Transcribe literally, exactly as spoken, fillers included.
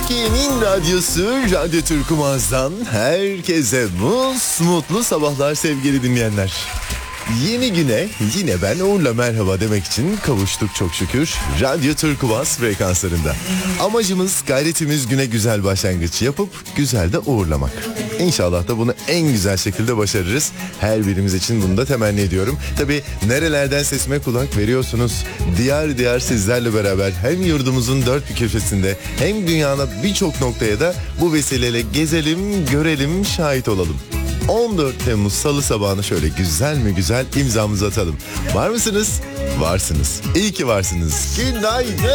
Türkiye'nin radyosu Radyo Turkumaz'dan herkese mus mutlu sabahlar sevgili dinleyenler. Yeni güne yine ben Uğur'la merhaba demek için kavuştuk çok şükür Radyo Turkumaz frekanslarında. Amacımız, gayretimiz güne güzel başlangıç yapıp güzel de uğurlamak. İnşallah da bunu en güzel şekilde başarırız. Her birimiz için bunu da temenni ediyorum. Tabii nerelerden sesime kulak veriyorsunuz? Diyar diyar sizlerle beraber hem yurdumuzun dört bir köşesinde hem dünyanın birçok noktaya da bu vesileyle gezelim, görelim, şahit olalım. on dört Temmuz Salı sabahını şöyle güzel mi güzel imzamızı atalım. Var mısınız? Varsınız. İyi ki varsınız. Günaydın.